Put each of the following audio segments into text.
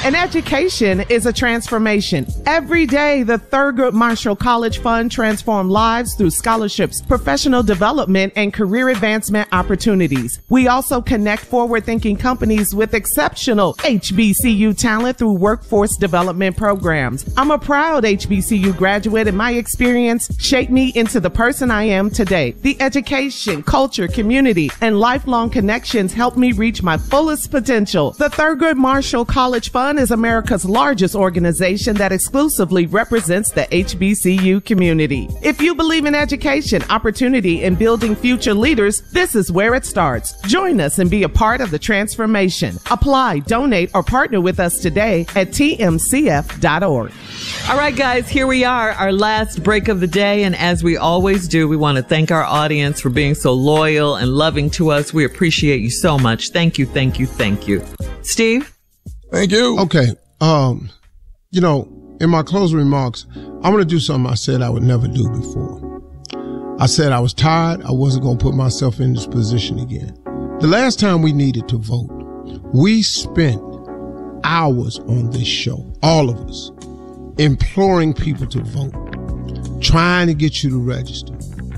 An education is a transformation. Every day, the Thurgood Marshall College Fund transforms lives through scholarships, professional development, and career advancement opportunities. We also connect forward-thinking companies with exceptional HBCU talent through workforce development programs. I'm a proud HBCU graduate, and my experience shaped me into the person I am today. The education, culture, community, and lifelong connections helped me reach my fullest potential. The Thurgood Marshall College Fund is America's largest organization that exclusively represents the HBCU community. If you believe in education, opportunity, and building future leaders, this is where it starts. Join us and be a part of the transformation. Apply, donate, or partner with us today at tmcf.org. All right, guys, here we are, our last break of the day. And as we always do, we want to thank our audience for being so loyal and loving to us. We appreciate you so much. Thank you, thank you, thank you. Steve? Thank you. Okay. In my closing remarks, I'm going to do something I said I would never do before. I said I was tired. I wasn't going to put myself in this position again. The last time we needed to vote, we spent hours on this show, all of us, imploring people to vote, trying to get you to register.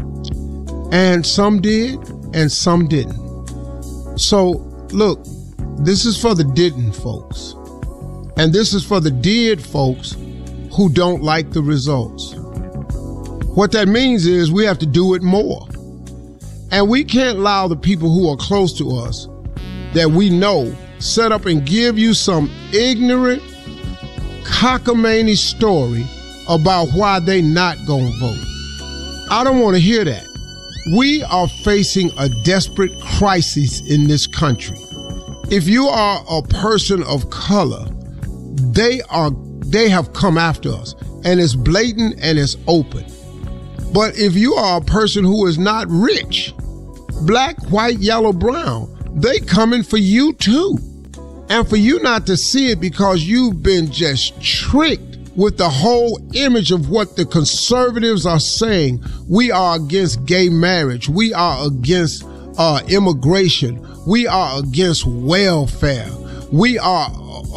And some did and some didn't. So, look, this is for the didn't folks. And this is for the did folks who don't like the results. What that means is we have to do it more. And we can't allow the people who are close to us that we know set up and give you some ignorant, cockamamie story about why they not gonna vote. I don't want to hear that. We are facing a desperate crisis in this country. If you are a person of color, they have come after us, and it's blatant and it's open. But if you are a person who is not rich, black, white, yellow, brown, they coming for you too. And for you not to see it because you've been just tricked with the whole image of what the conservatives are saying. We are against gay marriage. We are against immigration. We are against welfare. We are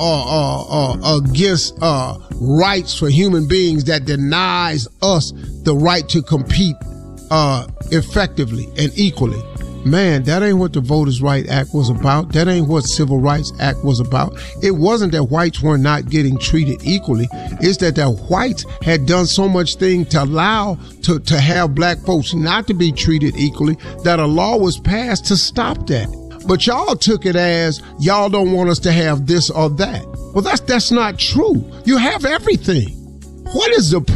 against rights for human beings that denies us the right to compete effectively and equally. Man, that ain't what the Voters' Rights Act was about. That ain't what Civil Rights Act was about. It wasn't that whites were not getting treated equally. It's that the whites had done so much thing to allow to have black folks not to be treated equally that a law was passed to stop that. But y'all took it as y'all don't want us to have this or that. Well, that's not true. You have everything. What is the